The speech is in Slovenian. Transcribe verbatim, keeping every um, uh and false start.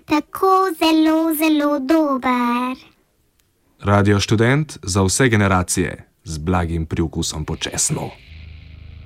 tako zelo, zelo dober. Radio Študent za vse generacije z blagim priokusom po česnu.